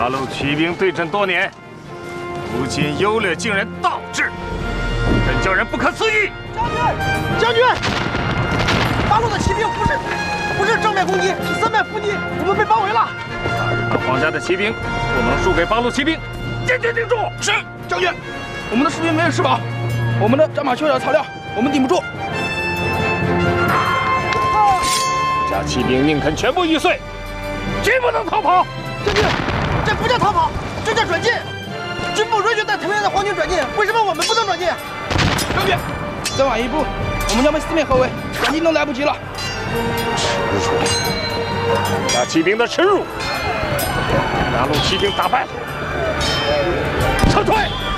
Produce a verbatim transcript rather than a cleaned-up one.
八路骑兵对阵多年，如今优劣竟然倒置，真叫人不可思议！ 将军，将军，八路的骑兵不是不是正面攻击，是三面伏击，我们被包围了。 大日本皇家的骑兵不能输给八路骑兵，坚决顶住！ 是，将军，我们的士兵没有吃饱，我们的战马缺少草料，我们顶不住。 假骑兵宁肯全部玉碎，绝不能逃跑！ 将军，这不叫逃跑，这叫转进。军部允许带藤原的皇军转进，为什么我们不能转进？ 将军，再晚一步，我们将被四面合围，转进都来不及了。 耻辱！假骑兵的耻辱！八路骑兵打败，撤退！